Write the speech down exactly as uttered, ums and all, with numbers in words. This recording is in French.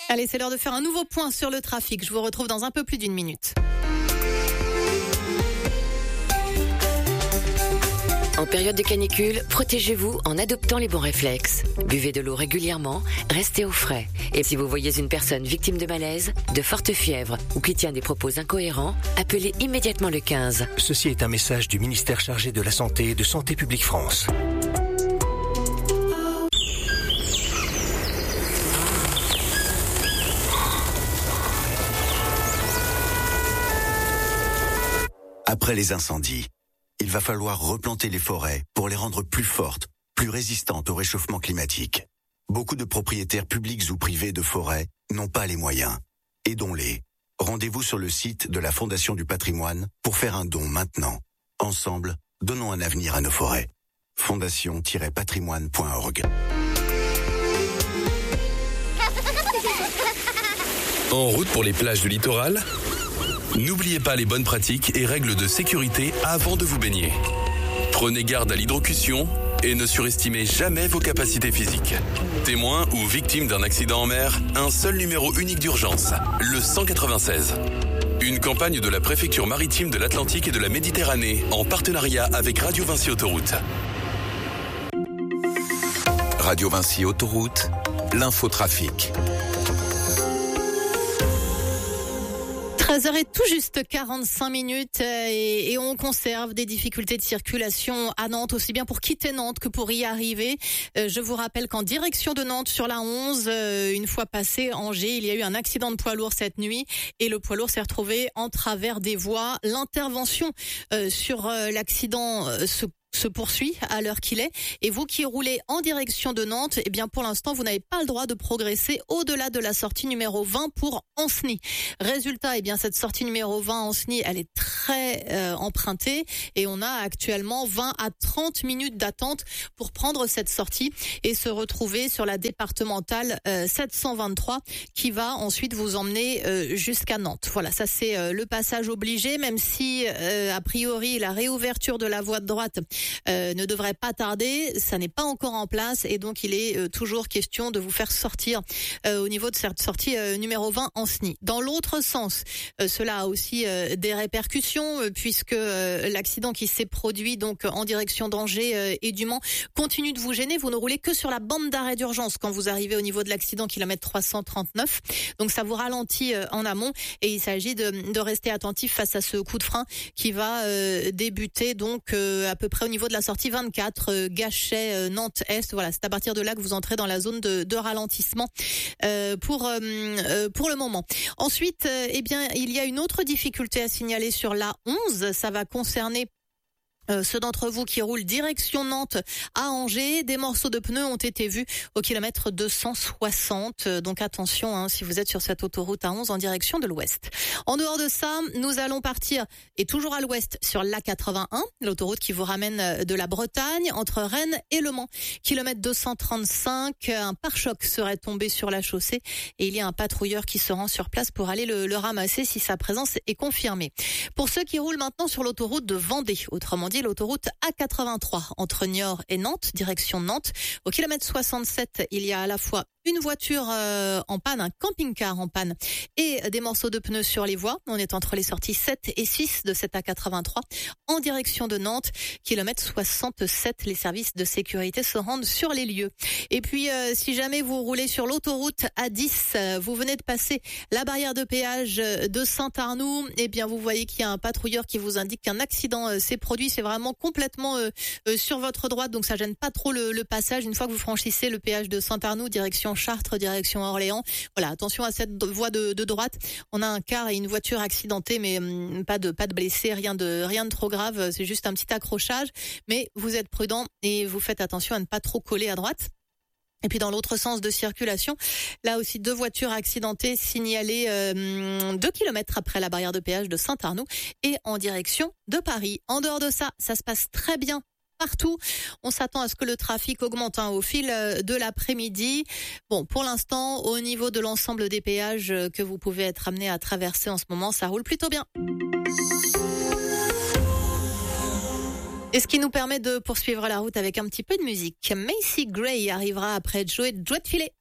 Allez, c'est l'heure de faire un nouveau point sur le trafic. Je vous retrouve dans un peu plus d'une minute. En période de canicule, protégez-vous en adoptant les bons réflexes. Buvez de l'eau régulièrement, restez au frais. Et si vous voyez une personne victime de malaise, de forte fièvre ou qui tient des propos incohérents, appelez immédiatement le quinze. Ceci est un message du ministère chargé de la Santé et de Santé publique France. Après les incendies, il va falloir replanter les forêts pour les rendre plus fortes, plus résistantes au réchauffement climatique. Beaucoup de propriétaires publics ou privés de forêts n'ont pas les moyens. Aidons-les. Rendez-vous sur le site de la Fondation du Patrimoine pour faire un don maintenant. Ensemble, donnons un avenir à nos forêts. fondation tiret patrimoine point org. En route pour les plages du littoral ? N'oubliez pas les bonnes pratiques et règles de sécurité avant de vous baigner. Prenez garde à l'hydrocution et ne surestimez jamais vos capacités physiques. Témoin ou victime d'un accident en mer, un seul numéro unique d'urgence, le cent quatre-vingt-seize. Une campagne de la préfecture maritime de l'Atlantique et de la Méditerranée en partenariat avec Radio Vinci Autoroute. Radio Vinci Autoroute, l'infotrafic. treize heures et tout juste quarante-cinq minutes et, et on conserve des difficultés de circulation à Nantes, aussi bien pour quitter Nantes que pour y arriver. Euh, je vous rappelle qu'en direction de Nantes sur la onze, euh, une fois passé Angers, il y a eu un accident de poids lourd cette nuit et le poids lourd s'est retrouvé en travers des voies. L'intervention euh, sur euh, l'accident euh, se se poursuit à l'heure qu'il est. Et vous qui roulez en direction de Nantes, eh bien pour l'instant, vous n'avez pas le droit de progresser au-delà de la sortie numéro vingt pour Ancenis. Résultat, eh bien cette sortie numéro vingt Ancenis, elle est très euh, empruntée et on a actuellement vingt à trente minutes d'attente pour prendre cette sortie et se retrouver sur la départementale euh, sept cent vingt-trois qui va ensuite vous emmener euh, jusqu'à Nantes. Voilà, ça c'est euh, le passage obligé, même si euh, a priori la réouverture de la voie de droite Euh, ne devrait pas tarder, ça n'est pas encore en place et donc il est euh, toujours question de vous faire sortir euh, au niveau de cette sortie euh, numéro vingt Ancenis. Dans l'autre sens, euh, cela a aussi euh, des répercussions euh, puisque euh, l'accident qui s'est produit donc en direction d'Angers euh, et du Mans continue de vous gêner. Vous ne roulez que sur la bande d'arrêt d'urgence quand vous arrivez au niveau de l'accident, kilomètre trois cent trente-neuf. Donc ça vous ralentit euh, en amont et il s'agit de, de rester attentif face à ce coup de frein qui va euh, débuter donc euh, à peu près au niveau de la sortie vingt-quatre, euh, Gachet, euh, Nantes-Est. Voilà, c'est à partir de là que vous entrez dans la zone de, de ralentissement euh, pour euh, euh, pour le moment. Ensuite, euh, eh bien, il y a une autre difficulté à signaler sur l'A onze. Ça va concerner Euh, ceux d'entre vous qui roulent direction Nantes à Angers. Des morceaux de pneus ont été vus au kilomètre deux cent soixante. Donc attention hein, si vous êtes sur cette autoroute A onze en direction de l'ouest. En dehors de ça, nous allons partir, et toujours à l'ouest, sur l'A quatre-vingt-un, l'autoroute qui vous ramène de la Bretagne, entre Rennes et Le Mans. Kilomètre deux cent trente-cinq, un pare-choc serait tombé sur la chaussée et il y a un patrouilleur qui se rend sur place pour aller le, le ramasser si sa présence est confirmée. Pour ceux qui roulent maintenant sur l'autoroute de Vendée, autrement dit l'autoroute A quatre-vingt-trois entre Niort et Nantes, direction Nantes. Au kilomètre soixante-sept, il y a à la fois une voiture euh, en panne, un camping-car en panne et des morceaux de pneus sur les voies. On est entre les sorties sept et six de cette A quatre-vingt-trois en direction de Nantes, kilomètre soixante-sept. Les services de sécurité se rendent sur les lieux. Et puis, euh, si jamais vous roulez sur l'autoroute A dix, euh, vous venez de passer la barrière de péage de Saint-Arnoux, eh bien, vous voyez qu'il y a un patrouilleur qui vous indique qu'un accident euh, s'est produit. C'est vraiment complètement euh, euh, sur votre droite, donc ça gêne pas trop le, le passage. Une fois que vous franchissez le péage de Saint-Arnoux, direction Chartres, direction Orléans. Voilà, attention à cette voie de, de droite. On a un car et une voiture accidentée, mais hum, pas de pas de blessés, rien de rien de trop grave. C'est juste un petit accrochage, mais vous êtes prudent et vous faites attention à ne pas trop coller à droite. Et puis dans l'autre sens de circulation, là aussi deux voitures accidentées signalées euh, deux kilomètres après la barrière de péage de Saint-Arnoux et en direction de Paris. En dehors de ça, ça se passe très bien partout. On s'attend à ce que le trafic augmente hein, au fil de l'après-midi. Bon, pour l'instant, au niveau de l'ensemble des péages que vous pouvez être amené à traverser en ce moment, ça roule plutôt bien. Et ce qui nous permet de poursuivre la route avec un petit peu de musique. Macy Gray arrivera après Joey Dreadfilet.